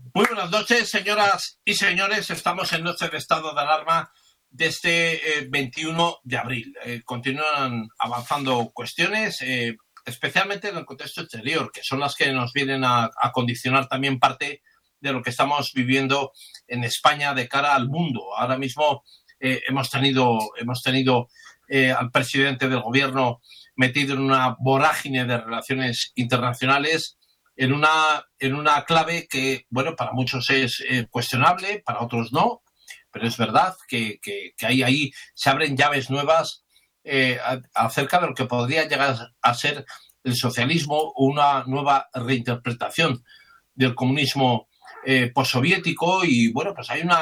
Muy buenas noches, señoras y señores. Estamos en noche de estado de alarma desde 21 de abril. Continúan avanzando cuestiones, especialmente en el contexto exterior, que son las que nos vienen a condicionar también parte de lo que estamos viviendo en España de cara al mundo. Ahora mismo hemos tenido al presidente del gobierno metido en una vorágine de relaciones internacionales, en una clave que, bueno, para muchos es cuestionable, para otros no, pero es verdad que ahí se abren llaves nuevas acerca de lo que podría llegar a ser el socialismo, una nueva reinterpretación del comunismo postsoviético. Y bueno, pues hay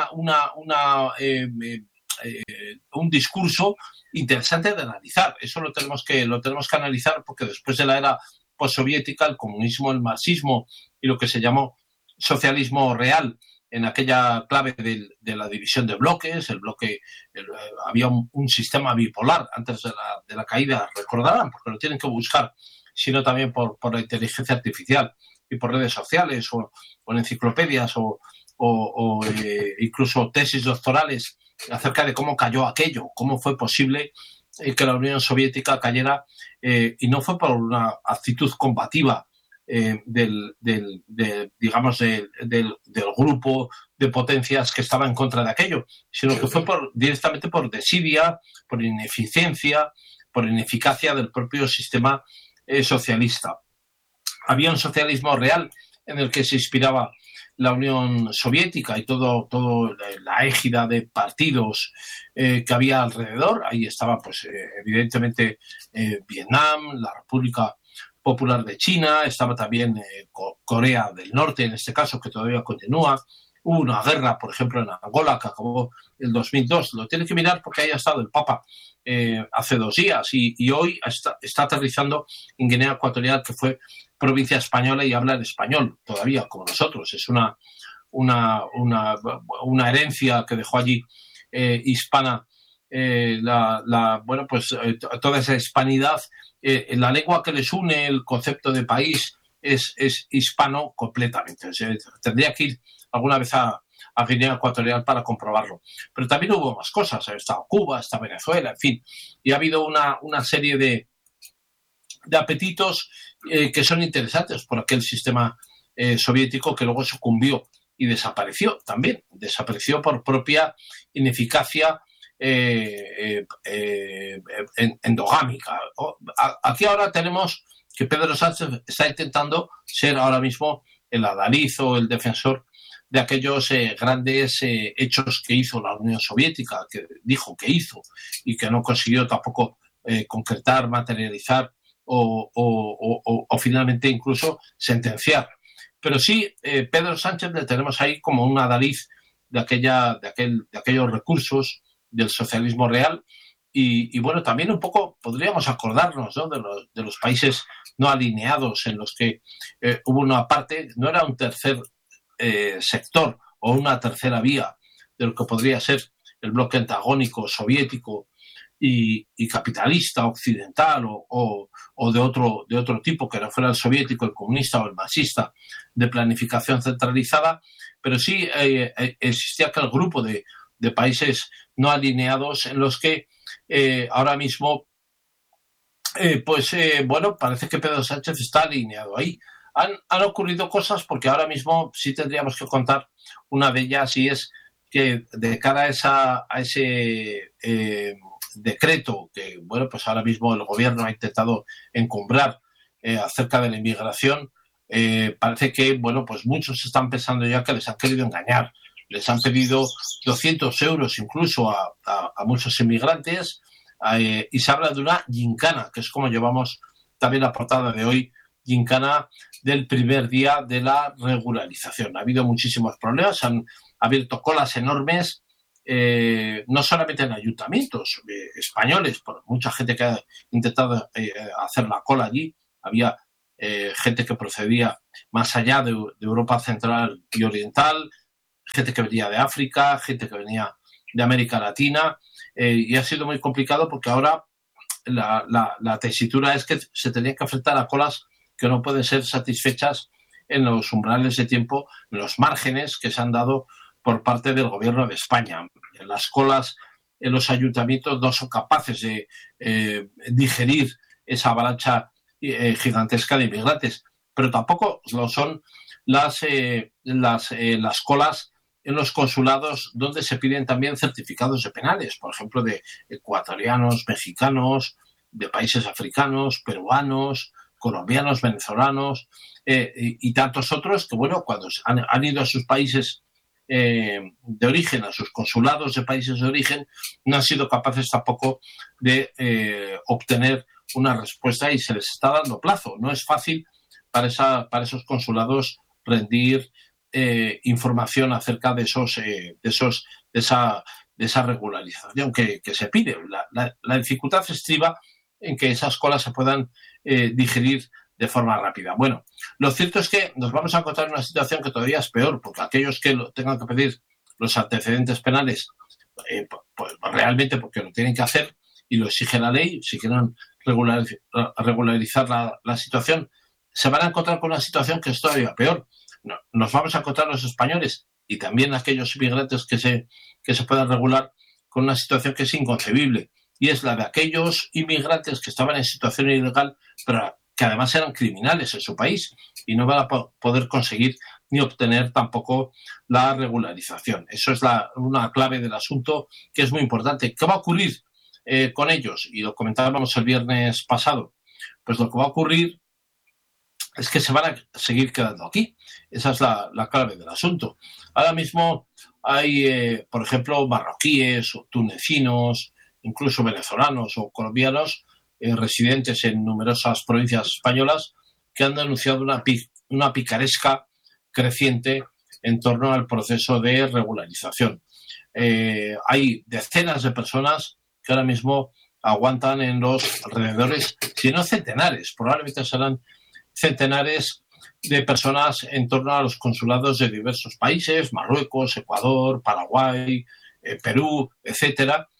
un discurso interesante de analizar. Eso lo tenemos que analizar, porque después de la era postsoviética, el comunismo, el marxismo y lo que se llamó socialismo real, en aquella clave de la división de bloques, había un sistema bipolar antes de la caída, recordarán, porque lo tienen que buscar, sino también por la inteligencia artificial y por redes sociales o en enciclopedias o incluso tesis doctorales acerca de cómo cayó aquello, cómo fue posible que la Unión Soviética cayera, y no fue por una actitud combativa del grupo de potencias que estaba en contra de aquello, sino que fue directamente por desidia, por ineficiencia, por ineficacia del propio sistema socialista. Había un socialismo real en el que se inspiraba la Unión Soviética y todo la égida de partidos que había alrededor. Ahí estaba, pues, evidentemente, Vietnam, la República Popular de China, estaba también Corea del Norte, en este caso, que todavía continúa. Hubo una guerra, por ejemplo, en Angola, que acabó en el 2002. Lo tiene que mirar porque ahí ha estado el Papa hace 2 días y hoy está aterrizando en Guinea Ecuatorial, que fue provincia española y habla en español todavía, como nosotros. Es una herencia que dejó allí hispana, toda esa hispanidad. La lengua que les une, el concepto de país, es hispano completamente. O sea, tendría que ir alguna vez a Guinea Ecuatorial para comprobarlo. Pero también hubo más cosas. Ha estado Cuba, está Venezuela, en fin. Y ha habido una serie de apetitos que son interesantes por aquel sistema soviético, que luego sucumbió y desapareció también. Desapareció por propia ineficacia endogámica. Aquí ahora tenemos que Pedro Sánchez está intentando ser ahora mismo el adalid o el defensor de aquellos grandes hechos que hizo la Unión Soviética, que dijo que hizo y que no consiguió tampoco concretar, materializar o finalmente incluso sentenciar. Pero sí, Pedro Sánchez le tenemos ahí como un adalid de aquellos recursos del socialismo real. Y bueno, también un poco podríamos acordarnos, ¿no?, de los países no alineados, en los que hubo una parte, no era un tercer sector o una tercera vía de lo que podría ser el bloque antagónico soviético y capitalista occidental o de otro tipo, que no fuera el soviético, el comunista o el marxista, de planificación centralizada, pero sí existía aquel grupo de países no alineados en los que ahora mismo parece que Pedro Sánchez está alineado ahí. Han ocurrido cosas, porque ahora mismo sí tendríamos que contar una de ellas, y es que de cara a ese decreto que, bueno, pues ahora mismo el gobierno ha intentado encumbrar acerca de la inmigración, parece que, bueno, pues muchos están pensando ya que les han querido engañar. Les han pedido 200 euros incluso a muchos inmigrantes, y se habla de una gincana, que es como llevamos también la portada de hoy, gincana del primer día de la regularización. Ha habido muchísimos problemas, han abierto colas enormes, no solamente en ayuntamientos españoles, por mucha gente que ha intentado hacer la cola allí. Había gente que procedía más allá de Europa Central y Oriental, gente que venía de África, gente que venía de América Latina, y ha sido muy complicado, porque ahora la tesitura es que se tenían que enfrentar a colas que no pueden ser satisfechas en los umbrales de tiempo, en los márgenes que se han dado por parte del gobierno de España. Las colas en los ayuntamientos no son capaces de digerir esa avalancha gigantesca de inmigrantes, pero tampoco lo son las colas en los consulados donde se piden también certificados de penales, por ejemplo, de ecuatorianos, mexicanos, de países africanos, peruanos, colombianos, venezolanos y tantos otros que, bueno, cuando han ido a sus países de origen, a sus consulados de países de origen, no han sido capaces tampoco de obtener una respuesta y se les está dando plazo. No es fácil para esos consulados rendir información acerca de esa regularización que se pide. La dificultad estriba en que esas colas se puedan digerir de forma rápida. Bueno, lo cierto es que nos vamos a encontrar en una situación que todavía es peor, porque aquellos que tengan que pedir los antecedentes penales, pues realmente porque lo tienen que hacer y lo exige la ley, si quieren regularizar la situación, se van a encontrar con una situación que es todavía peor. Nos vamos a encontrar los españoles y también aquellos inmigrantes que se puedan regular con una situación que es inconcebible, y es la de aquellos inmigrantes que estaban en situación ilegal, pero que además eran criminales en su país y no van a poder conseguir ni obtener tampoco la regularización. Eso es una clave del asunto que es muy importante. ¿Qué va a ocurrir con ellos? Y lo comentábamos el viernes pasado. Pues lo que va a ocurrir es que se van a seguir quedando aquí. Esa es la clave del asunto. Ahora mismo hay, por ejemplo, marroquíes o tunecinos, incluso venezolanos o colombianos, residentes en numerosas provincias españolas, que han denunciado una picaresca creciente en torno al proceso de regularización. Hay decenas de personas que ahora mismo aguantan en los alrededores, si no centenares, probablemente serán centenares de personas en torno a los consulados de diversos países, Marruecos, Ecuador, Paraguay, Perú, etcétera,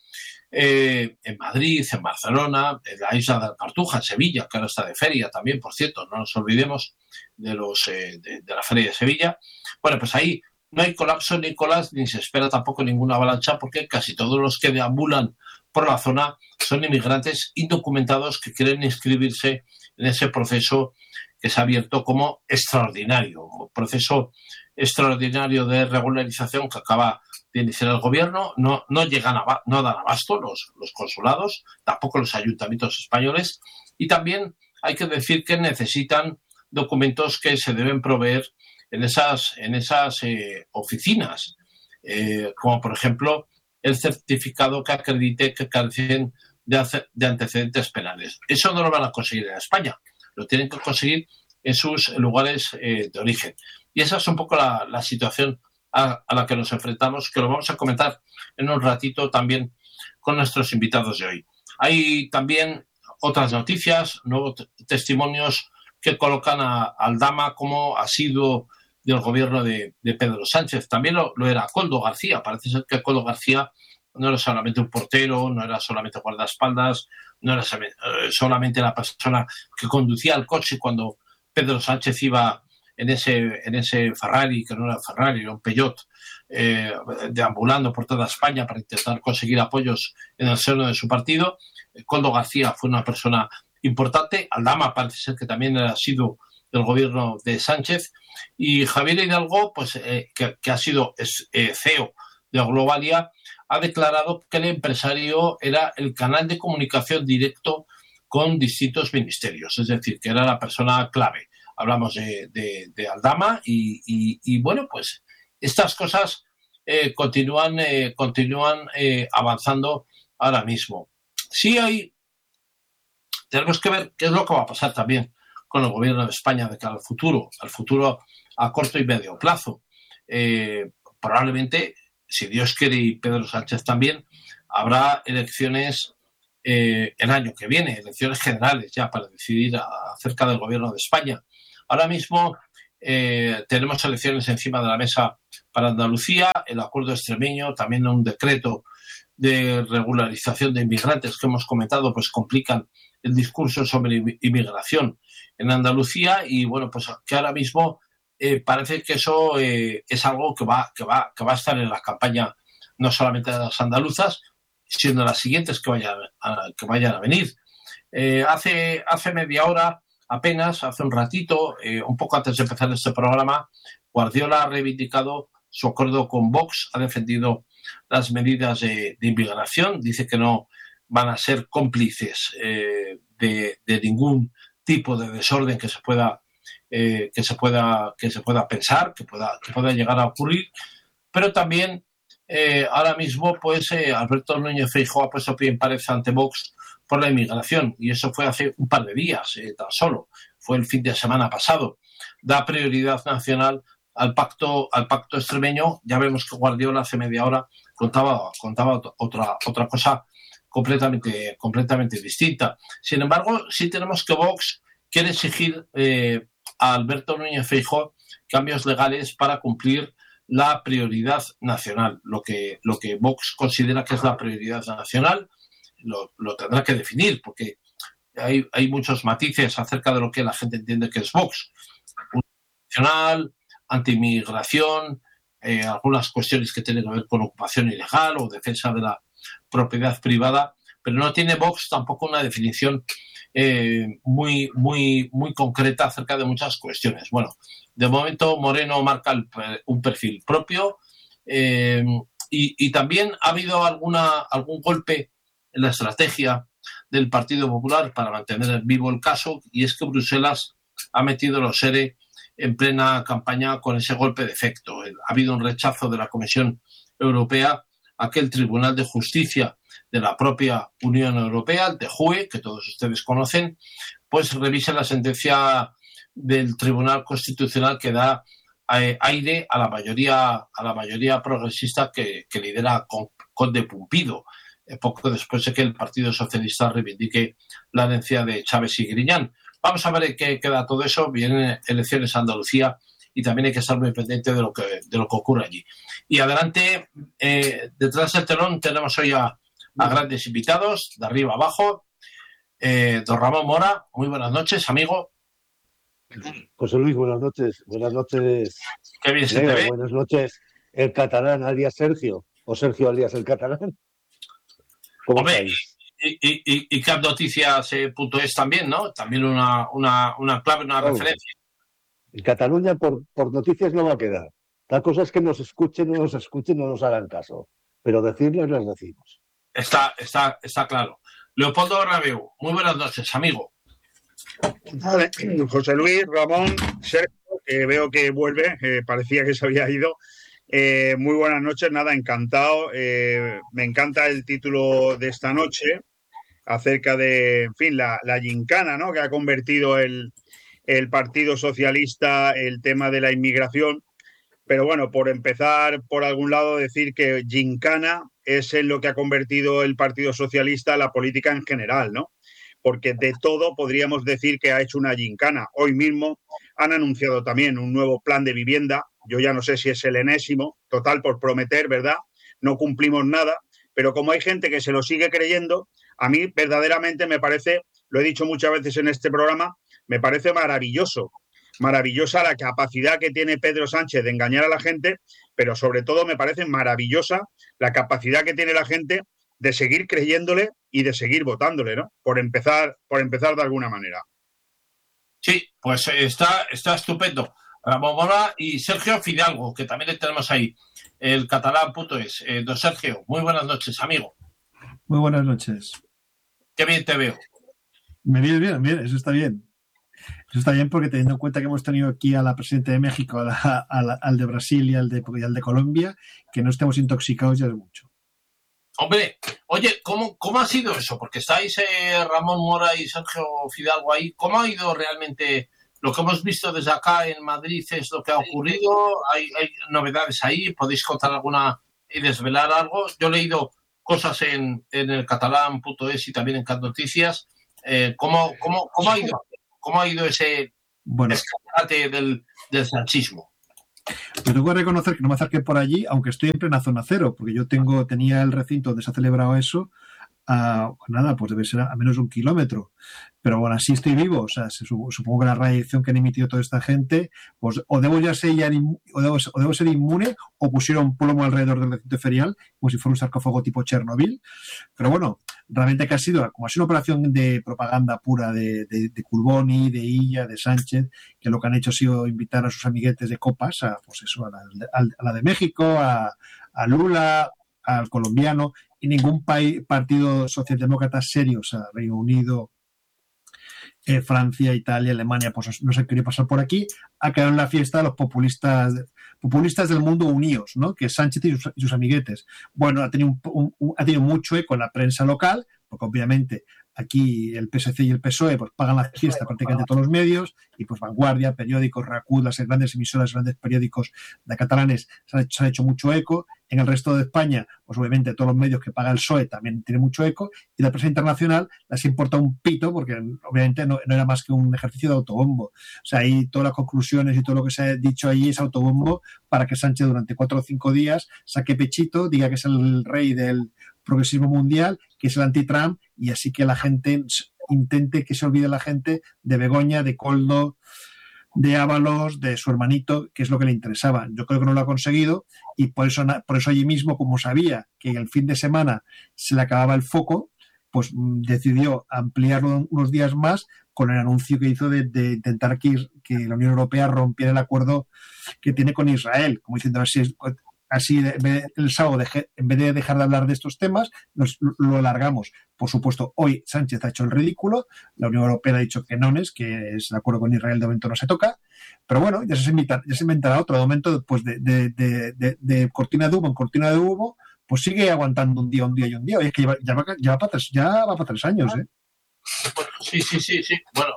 en Madrid, en Barcelona, en la isla de la Cartuja, en Sevilla, que ahora está de feria también, por cierto, no nos olvidemos de la feria de Sevilla. Bueno, pues ahí no hay colapso ni colas, ni se espera tampoco ninguna avalancha, porque casi todos los que deambulan por la zona son inmigrantes indocumentados que quieren inscribirse en ese proceso que se ha abierto como extraordinario, un proceso extraordinario de regularización que acaba de iniciar el gobierno. No dan abasto los consulados, tampoco los ayuntamientos españoles, y también hay que decir que necesitan documentos que se deben proveer en esas oficinas, como por ejemplo el certificado que acredite que carecen de antecedentes penales. Eso no lo van a conseguir en España, lo tienen que conseguir en sus lugares de origen. Y esa es un poco la situación a la que nos enfrentamos, que lo vamos a comentar en un ratito también con nuestros invitados de hoy. Hay también otras noticias, nuevos testimonios que colocan a Aldama como asiduo del gobierno de Pedro Sánchez. También lo era Koldo García. Parece ser que Koldo García no era solamente un portero, no era solamente guardaespaldas, no era solamente la persona que conducía el coche cuando Pedro Sánchez iba en ese Ferrari, que no era Ferrari, era un Peugeot, deambulando por toda España para intentar conseguir apoyos en el seno de su partido. Koldo García fue una persona importante. Aldama parece ser que también ha sido del gobierno de Sánchez. Y Javier Hidalgo, pues que ha sido CEO de Globalia, ha declarado que el empresario era el canal de comunicación directo con distintos ministerios, es decir, que era la persona clave. Hablamos de Aldama y bueno, pues estas cosas continúan avanzando ahora mismo. Sí tenemos que ver qué es lo que va a pasar también con el gobierno de España de cara al futuro a corto y medio plazo. Probablemente, si Dios quiere y Pedro Sánchez también, habrá elecciones el año que viene, elecciones generales ya para decidir acerca del gobierno de España. Ahora mismo tenemos elecciones encima de la mesa para Andalucía, el acuerdo extremeño, también un decreto de regularización de inmigrantes que hemos comentado, pues complican el discurso sobre inmigración en Andalucía y bueno, pues que ahora mismo parece que eso es algo que va a estar en la campaña no solamente de las andaluzas, sino las siguientes que vayan a venir. Hace media hora, apenas, hace un ratito, un poco antes de empezar este programa, Guardiola ha reivindicado su acuerdo con Vox, ha defendido las medidas de inmigración, dice que no van a ser cómplices de ningún tipo de desorden que se pueda pensar, que pueda llegar a ocurrir, pero también ahora mismo pues Alberto Núñez Feijóo ha puesto pie en pared ante Vox por la inmigración, y eso fue hace un par de días tan solo, fue el fin de semana pasado. Da prioridad nacional al pacto extremeño. Ya vemos que Guardiola hace media hora contaba otra cosa completamente distinta. Sin embargo, sí tenemos que Vox quiere exigir a Alberto Núñez Feijóo cambios legales para cumplir la prioridad nacional. Lo que Vox considera que es la prioridad nacional lo tendrá que definir, porque hay muchos matices acerca de lo que la gente entiende que es Vox. Nacional, anti-inmigración, algunas cuestiones que tienen que ver con ocupación ilegal o defensa de la propiedad privada, pero no tiene Vox tampoco una definición muy concreta acerca de muchas cuestiones. Bueno, de momento Moreno marca un perfil propio y también ha habido algún golpe en la estrategia del Partido Popular para mantener vivo el caso, y es que Bruselas ha metido los ERE en plena campaña con ese golpe de efecto. Ha habido un rechazo de la Comisión Europea a que el Tribunal de Justicia de la propia Unión Europea, el TJUE, que todos ustedes conocen, pues revise la sentencia del Tribunal Constitucional que da aire a la mayoría progresista que lidera Conde Pumpido, poco después de que el Partido Socialista reivindique la herencia de Chávez y Griñán. Vamos a ver en qué queda todo eso. Vienen elecciones a Andalucía y también hay que estar muy pendiente de lo que ocurre allí. Y adelante, detrás del telón tenemos hoy a grandes invitados, de arriba abajo. Don Ramón Mora, muy buenas noches, amigo. José Luis, buenas noches. Buenas noches. Qué bien se te ve. Buenas noches, el catalán alias Sergio, o Sergio alias el catalán. ¿Cómo estáis? Y CapNoticias.es también, ¿no? También una clave, una referencia. En Cataluña por noticias no va a quedar. La cosa es que nos escuchen, no nos hagan caso. Pero decirles les decimos. Está claro. Leopoldo Rabeu, muy buenas noches, amigo. Vale. José Luis, Ramón, Sergio, que veo que vuelve, parecía que se había ido. Muy buenas noches, nada, encantado. Me encanta el título de esta noche acerca de, en fin, la gincana, ¿no?, que ha convertido el Partido Socialista, el tema de la inmigración. Pero bueno, por empezar por algún lado, decir que gincana es en lo que ha convertido el Partido Socialista la política en general, ¿no? Porque de todo podríamos decir que ha hecho una gincana. Hoy mismo han anunciado también un nuevo plan de vivienda. Yo ya no sé si es el enésimo, total por prometer, ¿verdad? No cumplimos nada, pero como hay gente que se lo sigue creyendo, a mí verdaderamente me parece, lo he dicho muchas veces en este programa, me parece maravillosa la capacidad que tiene Pedro Sánchez de engañar a la gente, pero sobre todo me parece maravillosa la capacidad que tiene la gente de seguir creyéndole y de seguir votándole, ¿no? Por empezar de alguna manera. Sí, pues está estupendo. Ramón Mora y Sergio Fidalgo, que también le tenemos ahí, el catalán.es. Don Sergio, muy buenas noches, amigo. Muy buenas noches. Qué bien te veo. Me vienes bien, eso está bien. Eso está bien porque teniendo en cuenta que hemos tenido aquí a la presidenta de México, al de Brasil y al de Colombia, que no estemos intoxicados ya es mucho. Hombre, oye, ¿cómo ha sido eso? Porque estáis Ramón Mora y Sergio Fidalgo ahí. ¿Cómo ha ido realmente lo que hemos visto desde acá en Madrid? ¿Es lo que ha ocurrido? ¿Hay novedades ahí? ¿Podéis contar alguna y desvelar algo? Yo he leído cosas en el catalán.es y también en CapNoticias. ¿Cómo ha ido ese escaparate del sanchismo? Yo tengo que reconocer que no me acerqué por allí, aunque estoy en plena zona cero, porque yo tenía el recinto donde se ha celebrado eso pues debe ser a menos de 1 kilómetro. Pero bueno, así estoy vivo. O sea, supongo que la radiación que han emitido toda esta gente, pues o debo ser inmune, o pusieron plomo alrededor del recinto ferial, como si fuera un sarcófago tipo Chernobyl. Pero bueno, realmente que ha sido una operación de propaganda pura de Curboni, de Illa, de Sánchez, que lo que han hecho ha sido invitar a sus amiguetes de copas, a la de México, a Lula, al colombiano, y ningún partido socialdemócrata serio, o sea, Reino Unido, Francia, Italia, Alemania, pues no se quería pasar por aquí, ha quedado en la fiesta los populistas del mundo unidos, ¿no? Que es Sánchez y sus amiguetes. Bueno, ha tenido mucho eco en la prensa local, porque obviamente aquí el PSC y el PSOE pues pagan la fiesta prácticamente todos los medios, y pues Vanguardia, periódicos, RACUD, las grandes emisoras, grandes periódicos de catalanes se han hecho mucho eco. En el resto de España, pues obviamente todos los medios que paga el PSOE también tienen mucho eco, y la prensa internacional les importa un pito, porque obviamente no era más que un ejercicio de autobombo. O sea, ahí todas las conclusiones y todo lo que se ha dicho allí es autobombo para que Sánchez durante 4 o 5 días saque pechito, diga que es el rey del progresismo mundial, que es el anti-Trump, y así que la gente intente que se olvide la gente de Begoña, de Koldo, de Ábalos, de su hermanito, que es lo que le interesaba. Yo creo que no lo ha conseguido, y por eso allí mismo, como sabía que el fin de semana se le acababa el foco, pues decidió ampliarlo unos días más con el anuncio que hizo de intentar que la Unión Europea rompiera el acuerdo que tiene con Israel, como diciendo así el sábado, en vez de dejar de hablar de estos temas, lo alargamos. Por supuesto, hoy Sánchez ha hecho el ridículo, la Unión Europea ha dicho que no es, que es el acuerdo con Israel de momento no se toca, pero bueno, ya se inventará otro. De momento, pues de cortina de humo en cortina de humo, pues sigue aguantando un día y un día. Oye, es que ya va para 3 años, ¿eh? Bueno, sí. Bueno,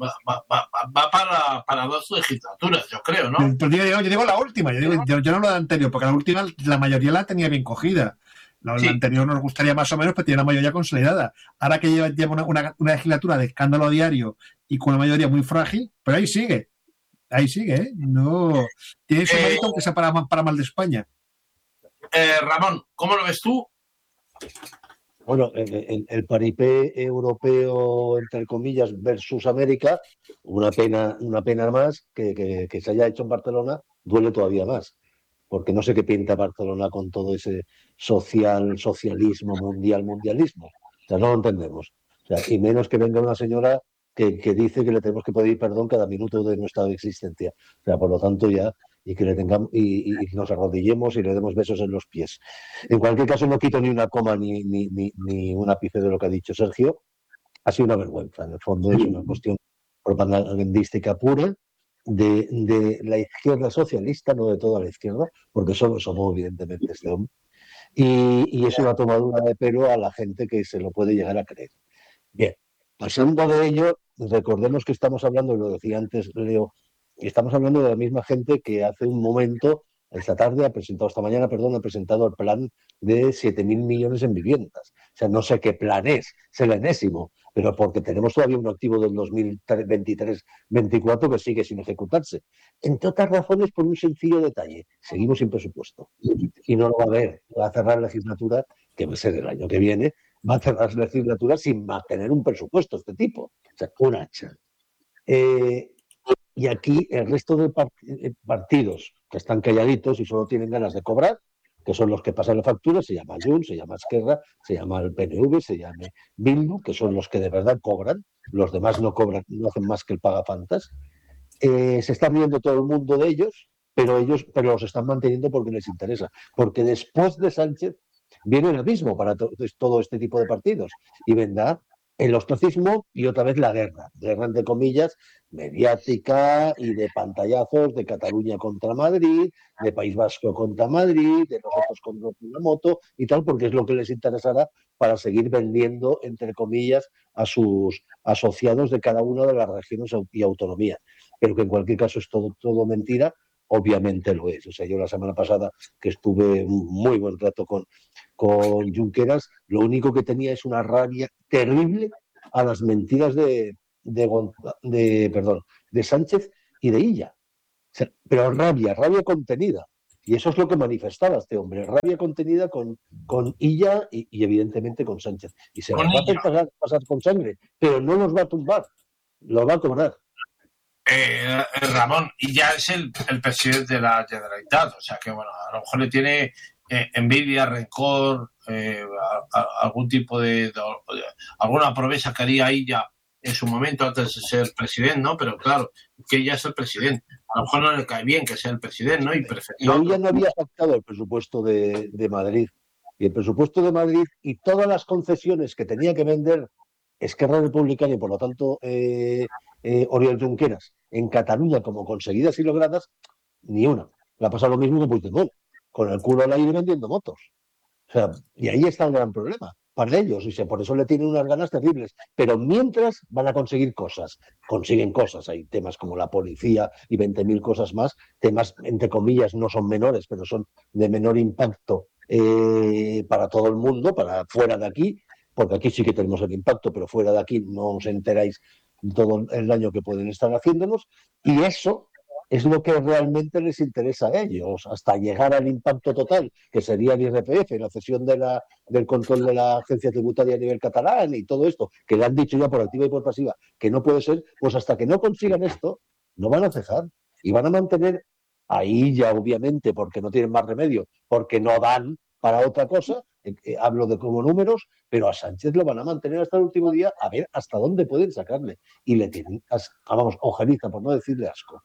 va para 2 legislaturas, yo creo, ¿no? Pero yo digo la última, yo no la anterior, porque la última la mayoría la tenía bien cogida. La anterior nos gustaría más o menos, pero tiene la mayoría consolidada. Ahora que lleva una legislatura de escándalo diario y con una mayoría muy frágil, pero ahí sigue, ¿eh? No tiene su mérito, aunque sea para mal de España. Ramón, ¿cómo lo ves tú? Bueno, el paripé europeo, entre comillas, versus América, una pena más que se haya hecho en Barcelona, duele todavía más, porque no sé qué pinta Barcelona con todo ese socialismo, mundialismo. O sea, no lo entendemos. O sea, y menos que venga una señora que dice que le tenemos que pedir perdón cada minuto de nuestra existencia. O sea, por lo tanto ya, y que le tengamos y nos arrodillemos y le demos besos en los pies. En cualquier caso, no quito ni una coma ni un ápice de lo que ha dicho Sergio. Ha sido una vergüenza. En el fondo es una cuestión propagandística pura de la izquierda socialista, no de toda la izquierda, porque solo somos evidentemente este hombre. Y es una tomadura de pelo a la gente que se lo puede llegar a creer. Bien, pasando de ello, recordemos que estamos hablando, lo decía antes Leo, estamos hablando de la misma gente que hace un momento, esta mañana, ha presentado el plan de 7.000 millones en viviendas. O sea, no sé qué plan es el enésimo, pero porque tenemos todavía un activo del 2023-24 que sigue sin ejecutarse. Entre otras razones, por un sencillo detalle, seguimos sin presupuesto. Y no lo va a haber, va a cerrar la legislatura, que va a ser el año que viene, va a cerrar la legislatura sin mantener un presupuesto este tipo. O sea, un hacha. Y aquí el resto de partidos que están calladitos y solo tienen ganas de cobrar, que son los que pasan la factura, se llama Junts, se llama Esquerra, se llama el PNV, se llama Bildu, que son los que de verdad cobran, los demás no cobran, no hacen más que el pagafantas. Se está riendo todo el mundo de ellos, pero los están manteniendo porque les interesa, porque después de Sánchez viene el abismo para todo este tipo de partidos y vendrá el ostracismo y otra vez la guerra entre comillas, mediática y de pantallazos de Cataluña contra Madrid, de País Vasco contra Madrid, de nosotros contra la moto y tal, porque es lo que les interesará para seguir vendiendo, entre comillas, a sus asociados de cada una de las regiones y autonomías. Pero que en cualquier caso es todo mentira, obviamente lo es. O sea, yo la semana pasada que estuve muy buen rato con Junqueras, lo único que tenía es una rabia terrible a las mentiras de Sánchez y de Illa. O sea, pero rabia contenida. Y eso es lo que manifestaba este hombre, rabia contenida con Illa y evidentemente con Sánchez. Y se Con las va a hacer Illa. pasar con sangre, pero no los va a tumbar, los va a cobrar. Ramón, y ya es el presidente de la Generalitat, o sea que bueno, a lo mejor le tiene envidia, rencor, algún tipo de alguna promesa que haría ella en su momento antes de ser presidente, ¿no? Pero claro, que ella es el presidente. A lo mejor no le cae bien que sea el presidente, ¿no? Y prefería Pero otro. ella no había pactado el presupuesto de Madrid. Y el presupuesto de Madrid y todas las concesiones que tenía que vender Esquerra Republicana y por lo tanto Oriol Junqueras en Cataluña como conseguidas y logradas, ni una. Le ha pasado lo mismo que Puigdemont, con el culo al aire vendiendo motos. O sea, y ahí está el gran problema para ellos, y por eso le tienen unas ganas terribles. Pero mientras van a conseguir cosas, consiguen cosas. Hay temas como la policía y 20.000 cosas más, temas, entre comillas, no son menores, pero son de menor impacto para todo el mundo, para fuera de aquí, porque aquí sí que tenemos el impacto, pero fuera de aquí no os enteráis todo el daño que pueden estar haciéndonos, y eso es lo que realmente les interesa a ellos, hasta llegar al impacto total, que sería el IRPF, la cesión del control de la agencia tributaria a nivel catalán y todo esto, que le han dicho ya por activa y por pasiva que no puede ser, pues hasta que no consigan esto, no van a cejar y van a mantener ahí ya, obviamente, porque no tienen más remedio, porque no dan para otra cosa, hablo de como números, pero a Sánchez lo van a mantener hasta el último día a ver hasta dónde pueden sacarle. Y le tienen, vamos, ojeriza, por no decirle asco.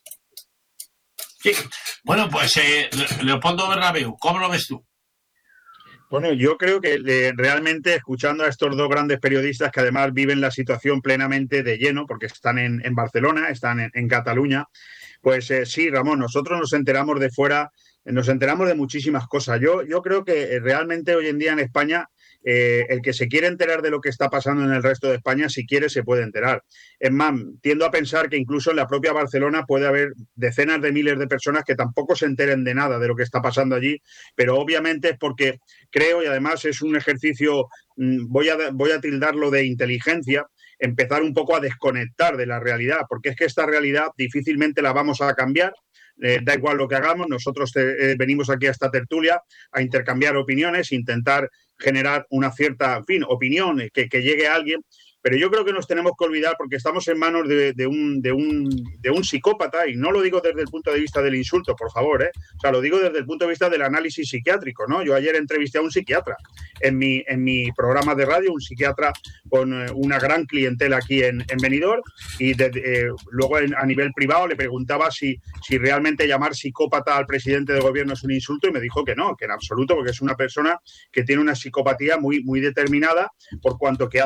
Sí. Bueno, pues Leopoldo Bernabéu, ¿cómo lo ves tú? Bueno, yo creo que realmente escuchando a estos dos grandes periodistas que además viven la situación plenamente de lleno, porque están en Barcelona, están en Cataluña, pues sí, Ramón, nosotros nos enteramos de fuera, nos enteramos de muchísimas cosas. Yo creo que realmente hoy en día en España el que se quiere enterar de lo que está pasando en el resto de España, si quiere, se puede enterar. Es más, tiendo a pensar que incluso en la propia Barcelona puede haber decenas de miles de personas que tampoco se enteren de nada de lo que está pasando allí, pero obviamente es porque creo, y además es un ejercicio, voy a tildarlo de inteligencia, empezar un poco a desconectar de la realidad, porque es que esta realidad difícilmente la vamos a cambiar. Da igual lo que hagamos, nosotros venimos aquí a esta tertulia a intercambiar opiniones, intentar generar una cierta, en fin, opinión que llegue a alguien, pero yo creo que nos tenemos que olvidar porque estamos en manos de un psicópata, y no lo digo desde el punto de vista del insulto, por favor, o sea, lo digo desde el punto de vista del análisis psiquiátrico, ¿no? Yo ayer entrevisté a un psiquiatra en mi programa de radio, un psiquiatra con una gran clientela aquí en Benidorm, y luego a nivel privado le preguntaba si realmente llamar psicópata al presidente del gobierno es un insulto, y me dijo que no, que en absoluto, porque es una persona que tiene una psicopatía muy, muy determinada, por cuanto que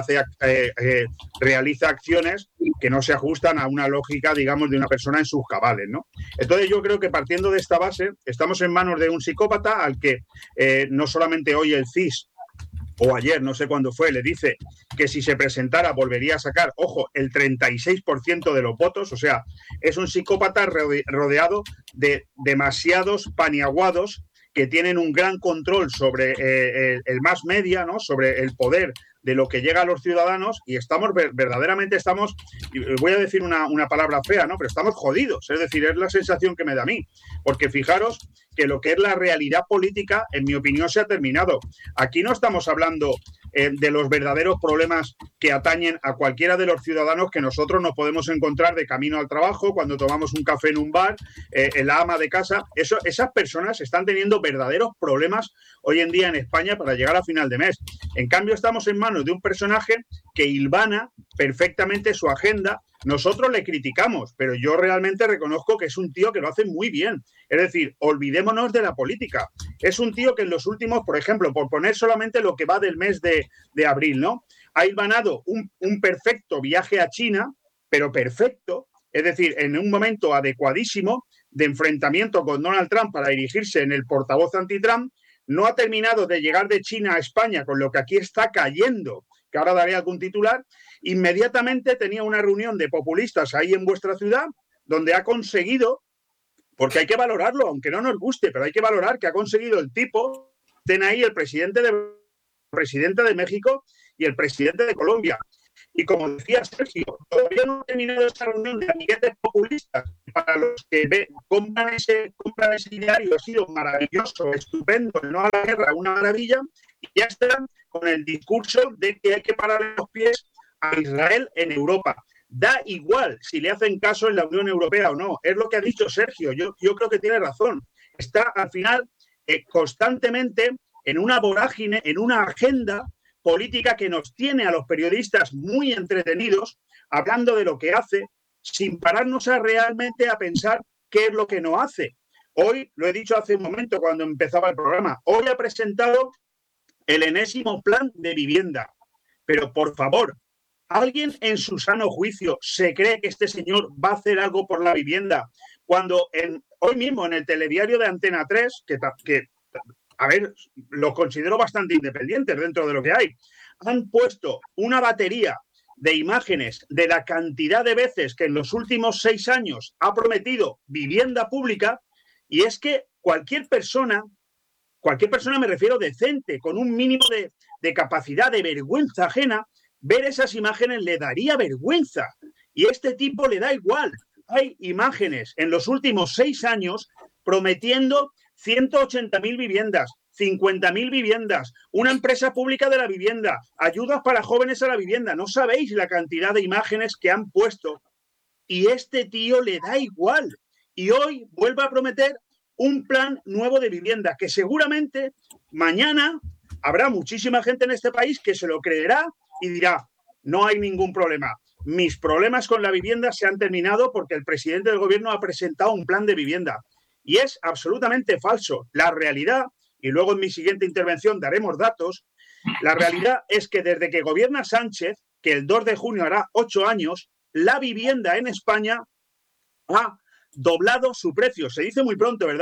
realiza acciones que no se ajustan a una lógica, digamos, de una persona en sus cabales, ¿no? Entonces yo creo que partiendo de esta base, estamos en manos de un psicópata al que no solamente hoy el CIS, o ayer, no sé cuándo fue, le dice que si se presentara volvería a sacar, ojo, el 36% de los votos, o sea, es un psicópata rodeado de demasiados paniaguados que tienen un gran control sobre el mass media, ¿no? Sobre el poder de lo que llega a los ciudadanos, y verdaderamente estamos, voy a decir una palabra fea, ¿no? Pero estamos jodidos, es decir, es la sensación que me da a mí, porque fijaros que lo que es la realidad política, en mi opinión, se ha terminado. Aquí no estamos hablando de los verdaderos problemas que atañen a cualquiera de los ciudadanos que nosotros nos podemos encontrar de camino al trabajo, cuando tomamos un café en un bar, en la ama de casa. Esas personas están teniendo verdaderos problemas hoy en día en España para llegar a final de mes. En cambio, estamos en manos de un personaje que hilvana perfectamente su agenda. Nosotros le criticamos, pero yo realmente reconozco que es un tío que lo hace muy bien. Es decir, olvidémonos de la política. Es un tío que en los últimos, por ejemplo, por poner solamente lo que va del mes de abril, ¿no? Ha hilvanado un perfecto viaje a China, pero perfecto, es decir, en un momento adecuadísimo de enfrentamiento con Donald Trump para dirigirse en el portavoz anti-Trump. No ha terminado de llegar de China a España, con lo que aquí está cayendo, que ahora daré algún titular. Inmediatamente tenía una reunión de populistas ahí en vuestra ciudad, donde ha conseguido, porque hay que valorarlo, aunque no nos guste, pero hay que valorar que ha conseguido el tipo, estén ahí el presidente de México y el presidente de Colombia. Y como decía Sergio, todavía no ha terminado esa reunión de amiguetes populistas. Para los que compran ese diario, ha sido maravilloso, estupendo, no a la guerra, una maravilla, y ya están con el discurso de que hay que pararle los pies a Israel en Europa. Da igual si le hacen caso en la Unión Europea o no. Es lo que ha dicho Sergio. Yo creo que tiene razón. Está al final constantemente en una vorágine, en una agenda política que nos tiene a los periodistas muy entretenidos, hablando de lo que hace, sin pararnos realmente a pensar qué es lo que no hace. Hoy, lo he dicho hace un momento cuando empezaba el programa, hoy ha presentado el enésimo plan de vivienda. Pero, por favor, ¿alguien en su sano juicio se cree que este señor va a hacer algo por la vivienda? Cuando hoy mismo en el telediario de Antena 3, que a ver, lo considero bastante independientes dentro de lo que hay, han puesto una batería de imágenes de la cantidad de veces que en los últimos 6 años ha prometido vivienda pública, y es que cualquier persona me refiero decente, con un mínimo de capacidad de vergüenza ajena, ver esas imágenes le daría vergüenza. Y a este tipo le da igual. Hay imágenes en los últimos 6 años prometiendo 180.000 viviendas, 50.000 viviendas, una empresa pública de la vivienda, ayudas para jóvenes a la vivienda. No sabéis la cantidad de imágenes que han puesto. Y este tío le da igual. Y hoy vuelve a prometer un plan nuevo de vivienda, que seguramente mañana habrá muchísima gente en este país que se lo creerá y dirá, no hay ningún problema. Mis problemas con la vivienda se han terminado porque el presidente del gobierno ha presentado un plan de vivienda. Y es absolutamente falso. La realidad, y luego en mi siguiente intervención daremos datos, la realidad es que desde que gobierna Sánchez, que el 2 de junio hará 8 años, la vivienda en España ha doblado su precio. Se dice muy pronto, ¿verdad?